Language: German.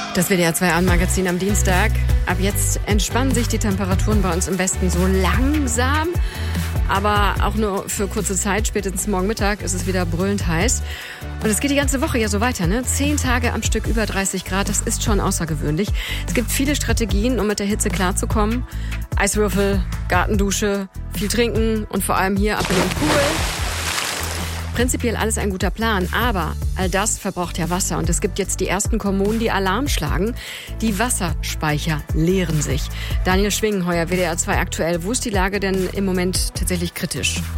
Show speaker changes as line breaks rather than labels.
Das WDR 2 Abendmagazin am Dienstag. Ab jetzt entspannen sich die Temperaturen bei uns im Westen so langsam. Aber auch nur für kurze Zeit, spätestens morgen Mittag ist es wieder brüllend heiß. Und es geht die ganze Woche ja so weiter, ne? 10 Tage am Stück über 30 Grad, das ist schon außergewöhnlich. Es gibt viele Strategien, um mit der Hitze klarzukommen. Eiswürfel, Gartendusche, viel trinken und vor allem hier ab in den Pool. Prinzipiell alles ein guter Plan, aber all das verbraucht ja Wasser. Und es gibt jetzt die ersten Kommunen, die Alarm schlagen. Die Wasserspeicher leeren sich. Daniel Schwingenheuer, WDR 2 aktuell. Wo ist die Lage denn im Moment tatsächlich kritisch?